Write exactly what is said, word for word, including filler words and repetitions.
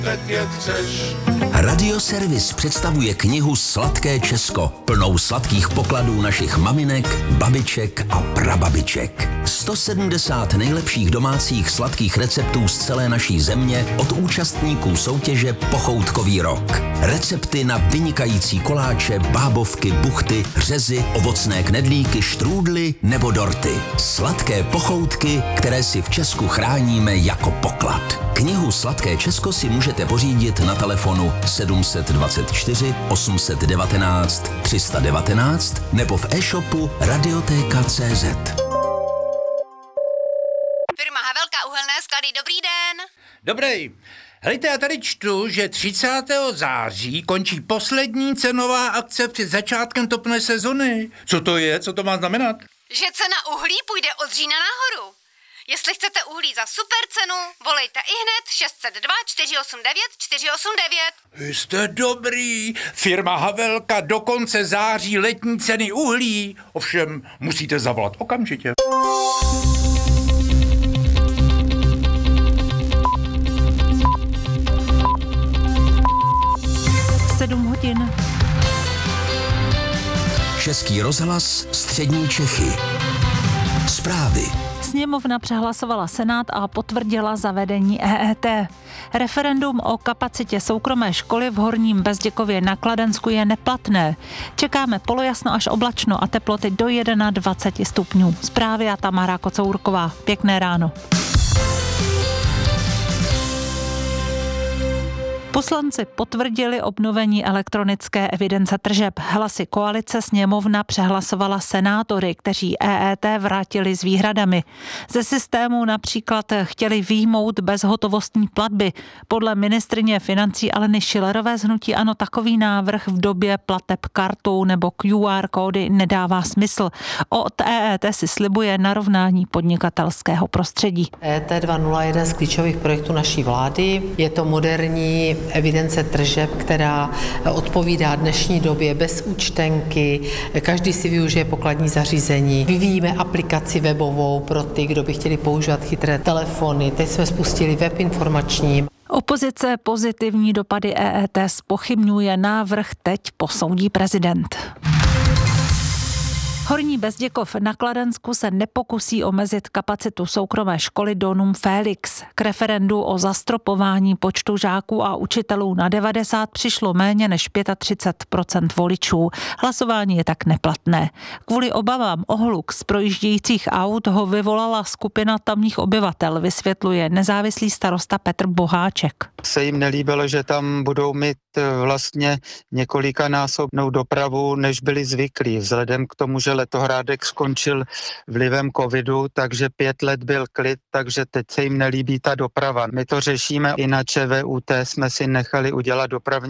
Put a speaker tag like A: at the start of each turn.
A: tak jak chceš.
B: Radioservis představuje knihu Sladké Česko, plnou sladkých pokladů našich maminek, babiček a prababiček. sto sedmdesát nejlepších domácích sladkých receptů z celé naší země od účastníků soutěže Pochoutkový rok. Recepty na vynikající koláče, bábovky, buchty, řezy, ovocné knedlíky, štrůdly nebo dorty. Sladké pochoutky, které si v Česku chráníme jako poklad. Knihu Sladké Česko si můžete pořídit na telefonu sedm dvacet čtyři osm jedna devět tři jedna devět nebo v e-shopu radioteka tečka cé zet.
C: Firma Havelka uhelné sklady, dobrý den.
D: Dobrý. Hejte, já tady čtu, že třicátého září končí poslední cenová akce před začátkem topné sezony. Co to je? Co to má znamenat?
C: Že cena uhlí půjde od října nahoru. Jestli chcete uhlí za super cenu, volejte ihned šest set dva čtyři osm devět čtyři osm devět.
D: Vy jste dobrý. Firma Havelka do konce září letní ceny uhlí. Ovšem, musíte zavolat okamžitě.
E: sedm hodin.
B: Český rozhlas, střední Čechy. Zprávy.
E: Sněmovna přehlasovala Senát a potvrdila zavedení E E T. Referendum o kapacitě soukromé školy v Horním Bezděkově na Kladensku je neplatné. Čekáme polojasno až oblačno a teploty do dvacet jedna stupňů. Zprávy a Tamara Kocourková. Pěkné ráno. Poslanci potvrdili obnovení elektronické evidence tržeb. Hlasy koalice sněmovna přehlasovala senátory, kteří E E T vrátili s výhradami. Ze systému například chtěli vyjmout bezhotovostní platby. Podle ministryně financí Aleny Schillerové z hnutí ANO takový návrh v době plateb kartou nebo Q R kódy nedává smysl. Od E E T si slibuje narovnání podnikatelského prostředí.
F: E E T dva tečka nula je jeden z klíčových projektů naší vlády. Je to moderní evidence tržeb, která odpovídá dnešní době bez účtenky. Každý si využije pokladní zařízení. Vyvíjíme aplikaci webovou pro ty, kdo by chtěli používat chytré telefony. Teď jsme spustili web informační.
E: Opozice pozitivní dopady E E T zpochybňuje, návrh teď posoudí prezident. Horní Bezděkov na Kladensku se nepokusí omezit kapacitu soukromé školy Donum Felix. K referendu o zastropování počtu žáků a učitelů na devadesát přišlo méně než třicet pět procent voličů. Hlasování je tak neplatné. Kvůli obavám o hluk z projíždějících aut ho vyvolala skupina tamních obyvatel, vysvětluje nezávislý starosta Petr Boháček.
G: Se jim nelíbilo, že tam budou mít vlastně několikanásobnou dopravu, než byli zvyklí. Vzhledem k tomu, že Letohrádek skončil vlivem covidu, takže pět let byl klid, takže teď se jim nelíbí ta doprava. My to řešíme, i na ČVUT jsme si nechali udělat dopravní